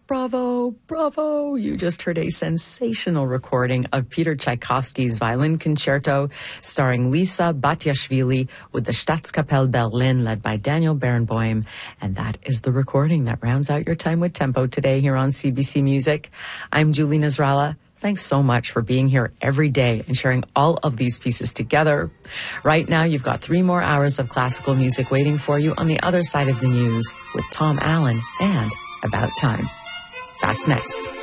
Bravo, bravo. You just heard a sensational recording of Peter Tchaikovsky's Violin Concerto starring Lisa Batiashvili with the Staatskapelle Berlin led by Daniel Barenboim. And that is the recording that rounds out your time with Tempo today here on CBC Music. I'm Julie Nasrallah. Thanks so much for being here every day and sharing all of these pieces together. Right now, you've got 3 more hours of classical music waiting for you on the other side of the news with Tom Allen and About Time. That's next.